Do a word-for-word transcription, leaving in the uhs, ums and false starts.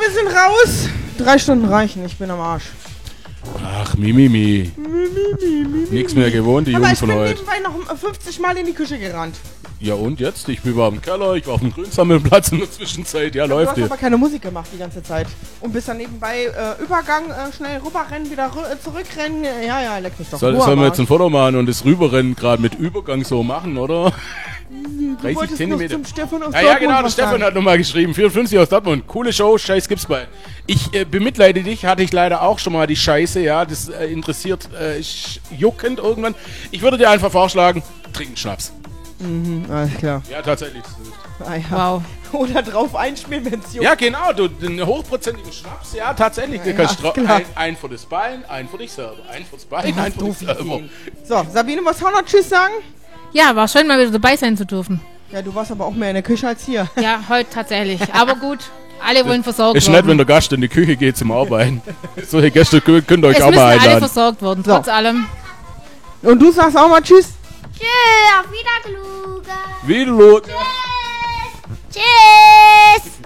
wir sind raus. Drei Stunden reichen, ich bin am Arsch. Ach, Mimimi. Mi, mi, mi, mi, Nix mehr gewohnt, die Jungen von heute. Ich bin nebenbei noch fünfzig Mal in die Küche gerannt. Ja und jetzt? Ich bin war im Keller, ich war auf dem Grünsammelplatz in der Zwischenzeit. Ja, läuft Du hast aber keine Musik gemacht die ganze Zeit. Und bist dann nebenbei äh, Übergang, äh, schnell rüberrennen, wieder rü- äh, zurückrennen. Ja, ja, leck mich doch. Soll, sollen wir jetzt ein Foto machen und das Rüberrennen gerade mit Übergang so machen, oder? dreißig Zentimeter. Zum Stefan aus ja, ja, genau, der was Stefan sagen. hat nochmal geschrieben. vierundfünfzig aus Dortmund. Coole Show, scheiß gibt's bei. Ich äh, bemitleide dich, hatte ich leider auch schon mal die Scheiße, ja. Das äh, interessiert äh, sch- juckend irgendwann. Ich würde dir einfach vorschlagen, trink einen Schnaps. Mhm, alles klar. Ja, tatsächlich. Ah, ja. Wow. Oder drauf einschmieren, wenn's juckt. Ja, genau, du, den hochprozentigen Schnaps, ja, tatsächlich. Du Ja, kannst ja, dra- klar. ein, ein für das Bein, ein für dich selber. Ein fürs Bein, Du ein hast für dich doofe selber. Ideen. So, Sabine, was auch noch Tschüss sagen? Ja, war schön, mal wieder dabei sein zu dürfen. Ja, du warst aber auch mehr in der Küche als hier. Ja, heute tatsächlich. Aber gut, alle wollen versorgt Ist werden. nett, wenn der Gast in die Küche geht zum Arbeiten. Solche Gäste könnt könnt ihr euch Es auch müssen mal alle einladen. versorgt werden, So. trotz allem. Und du sagst auch mal Tschüss. Tschüss, auf Wiedergluge. Wie Luke.